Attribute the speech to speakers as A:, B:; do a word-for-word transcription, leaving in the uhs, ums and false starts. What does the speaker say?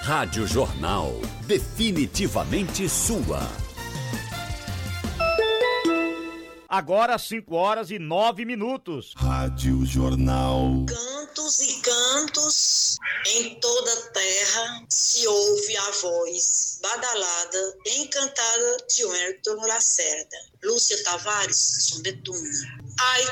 A: Rádio Jornal, definitivamente sua.
B: Agora cinco horas e nove minutos.
C: Rádio Jornal.
D: Cantos e cantos, em toda a terra se ouve a voz badalada, encantada de Wellington Lacerda. Lúcia Tavares, Som de Tuna. Ai,